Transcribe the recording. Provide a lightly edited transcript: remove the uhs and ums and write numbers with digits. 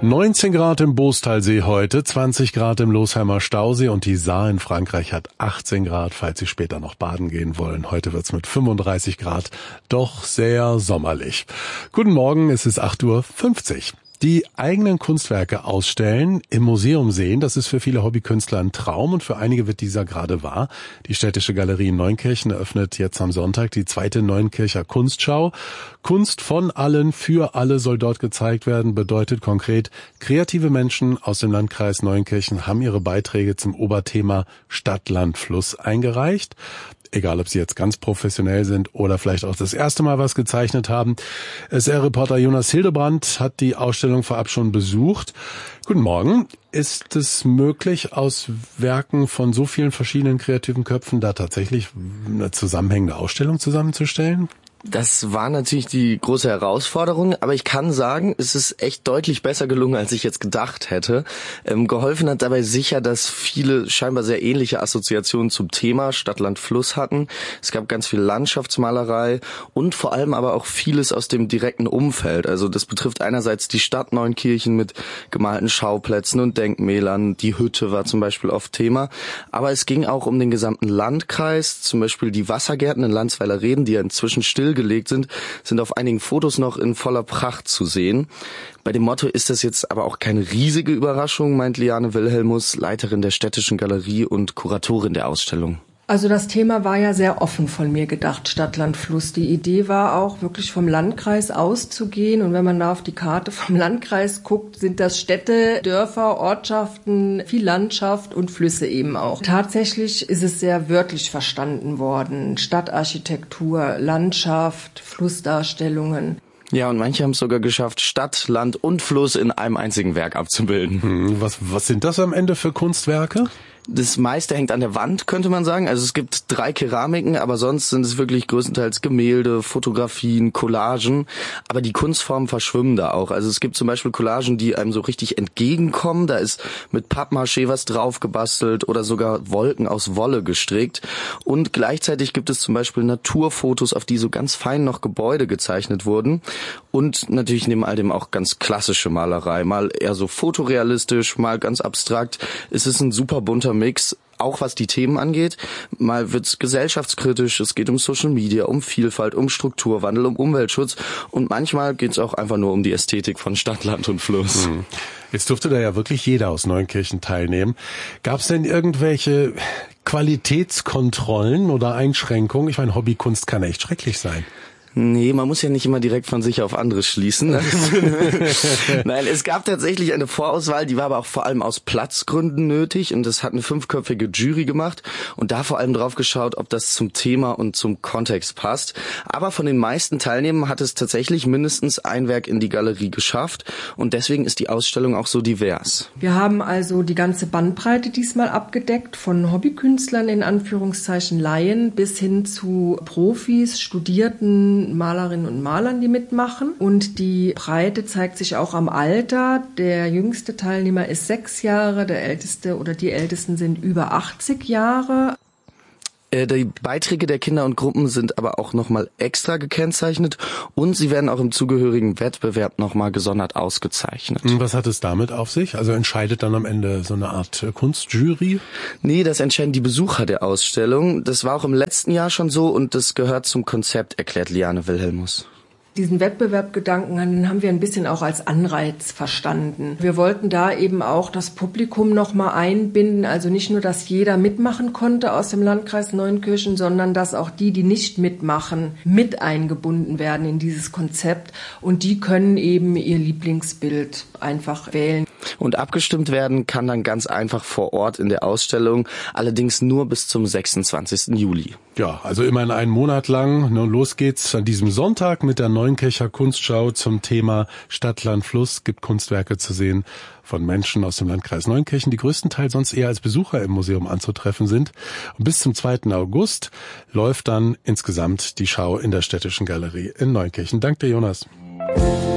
19 Grad im Boostalsee heute, 20 Grad im Losheimer Stausee und die Saar in Frankreich hat 18 Grad, falls Sie später noch baden gehen wollen. Heute wird's mit 35 Grad doch sehr sommerlich. Guten Morgen, es ist 8:50 Uhr. Die eigenen Kunstwerke ausstellen, im Museum sehen, das ist für viele Hobbykünstler ein Traum und für einige wird dieser gerade wahr. Die Städtische Galerie in Neunkirchen eröffnet jetzt am Sonntag die zweite Neunkircher Kunstschau. Kunst von allen, für alle soll dort gezeigt werden, bedeutet konkret, kreative Menschen aus dem Landkreis Neunkirchen haben ihre Beiträge zum Oberthema Stadt, Land, Fluss eingereicht. Egal, ob sie jetzt ganz professionell sind oder vielleicht auch das erste Mal was gezeichnet haben. SR-Reporter Jonas Hildebrand hat die Ausstellung vorab schon besucht. Guten Morgen. Ist es möglich, aus Werken von so vielen verschiedenen kreativen Köpfen da tatsächlich eine zusammenhängende Ausstellung zusammenzustellen? Das war natürlich die große Herausforderung, aber ich kann sagen, es ist echt deutlich besser gelungen, als ich jetzt gedacht hätte. Geholfen hat dabei sicher, dass viele scheinbar sehr ähnliche Assoziationen zum Thema Stadt, Land, Fluss hatten. Es gab ganz viel Landschaftsmalerei und vor allem aber auch vieles aus dem direkten Umfeld. Also das betrifft einerseits die Stadt Neunkirchen mit gemalten Schauplätzen und Denkmälern. Die Hütte war zum Beispiel oft Thema. Aber es ging auch um den gesamten Landkreis, zum Beispiel die Wassergärten in Landsweiler Reden, die ja inzwischen stillgelegt sind auf einigen Fotos noch in voller Pracht zu sehen. Bei dem Motto ist das jetzt aber auch keine riesige Überraschung, meint Liane Wilhelmus, Leiterin der Städtischen Galerie und Kuratorin der Ausstellung. Also das Thema war ja sehr offen von mir gedacht, Stadt, Land, Fluss. Die Idee war auch wirklich vom Landkreis auszugehen. Und wenn man da auf die Karte vom Landkreis guckt, sind das Städte, Dörfer, Ortschaften, viel Landschaft und Flüsse eben auch. Tatsächlich ist es sehr wörtlich verstanden worden. Stadtarchitektur, Landschaft, Flussdarstellungen. Ja, und manche haben es sogar geschafft, Stadt, Land und Fluss in einem einzigen Werk abzubilden. Was sind das am Ende für Kunstwerke? Das meiste hängt an der Wand, könnte man sagen. Also es gibt 3 Keramiken, aber sonst sind es wirklich größtenteils Gemälde, Fotografien, Collagen. Aber die Kunstformen verschwimmen da auch. Also es gibt zum Beispiel Collagen, die einem so richtig entgegenkommen. Da ist mit Pappmaché was drauf gebastelt oder sogar Wolken aus Wolle gestrickt. Und gleichzeitig gibt es zum Beispiel Naturfotos, auf die so ganz fein noch Gebäude gezeichnet wurden. Und natürlich neben all dem auch ganz klassische Malerei. Mal eher so fotorealistisch, mal ganz abstrakt. Es ist ein super bunter Mix, auch was die Themen angeht. Mal wird's gesellschaftskritisch, es geht um Social Media, um Vielfalt, um Strukturwandel, um Umweltschutz und manchmal geht's auch einfach nur um die Ästhetik von Stadt, Land und Fluss. Jetzt durfte da ja wirklich jeder aus Neunkirchen teilnehmen. Gab's denn irgendwelche Qualitätskontrollen oder Einschränkungen? Ich meine, Hobbykunst kann echt schrecklich sein. Nee, man muss ja nicht immer direkt von sich auf andere schließen. Nein, es gab tatsächlich eine Vorauswahl, die war aber auch vor allem aus Platzgründen nötig und das hat eine 5-köpfige Jury gemacht und da vor allem drauf geschaut, ob das zum Thema und zum Kontext passt. Aber von den meisten Teilnehmern hat es tatsächlich mindestens ein Werk in die Galerie geschafft und deswegen ist die Ausstellung auch so divers. Wir haben also die ganze Bandbreite diesmal abgedeckt, von Hobbykünstlern in Anführungszeichen Laien bis hin zu Profis, Studierten, Malerinnen und Malern, die mitmachen. Und die Breite zeigt sich auch am Alter. Der jüngste Teilnehmer ist 6 Jahre, der älteste oder die ältesten sind über 80 Jahre. Die Beiträge der Kinder und Gruppen sind aber auch nochmal extra gekennzeichnet und sie werden auch im zugehörigen Wettbewerb nochmal gesondert ausgezeichnet. Was hat es damit auf sich? Also entscheidet dann am Ende so eine Art Kunstjury? Nee, das entscheiden die Besucher der Ausstellung. Das war auch im letzten Jahr schon so und das gehört zum Konzept, erklärt Liane Wilhelmus. Diesen Wettbewerbgedanken, den haben wir ein bisschen auch als Anreiz verstanden. Wir wollten da eben auch das Publikum noch mal einbinden, also nicht nur, dass jeder mitmachen konnte aus dem Landkreis Neunkirchen, sondern dass auch die nicht mitmachen, mit eingebunden werden in dieses Konzept und die können eben ihr Lieblingsbild einfach wählen. Und abgestimmt werden kann dann ganz einfach vor Ort in der Ausstellung, allerdings nur bis zum 26. Juli. Ja, also immerhin einen Monat lang. Nun los geht's an diesem Sonntag mit der Neunkircher Kunstschau zum Thema Stadt, Land, Fluss. Gibt Kunstwerke zu sehen von Menschen aus dem Landkreis Neunkirchen, die größtenteils sonst eher als Besucher im Museum anzutreffen sind. Und bis zum 2. August läuft dann insgesamt die Schau in der Städtischen Galerie in Neunkirchen. Danke dir, Jonas.